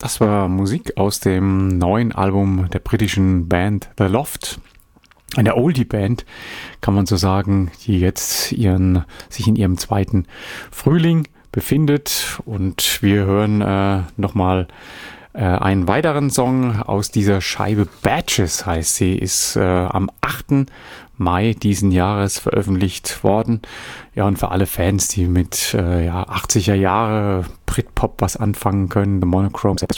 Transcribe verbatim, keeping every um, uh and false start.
Das war Musik aus dem neuen Album der britischen Band The Loft. Eine Oldie-Band, kann man so sagen, die jetzt ihren, sich in ihrem zweiten Frühling befindet. Und wir hören äh, nochmal äh, einen weiteren Song aus dieser Scheibe. Badges heißt sie, ist äh, am achten Mai diesen Jahres veröffentlicht worden. Ja, und für alle Fans, die mit äh, ja, achtziger Jahre Britpop was anfangen können, The Monochromes,